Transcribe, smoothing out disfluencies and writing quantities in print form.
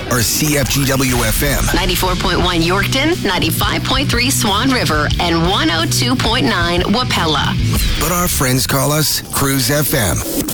are CFGW-FM. 94.1 Yorkton, 95.3 Swan River, and 102.9 Wapella. But our friends call us Cruise FM.